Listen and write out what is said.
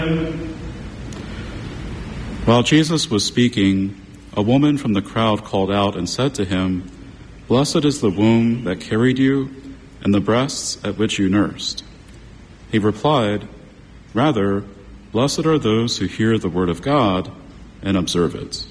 While Jesus was speaking, a woman from the crowd called out and said to him, "Blessed is the womb that carried you, and the breasts at which you nursed." He replied, "Rather, blessed are those who hear the word of God and observe it."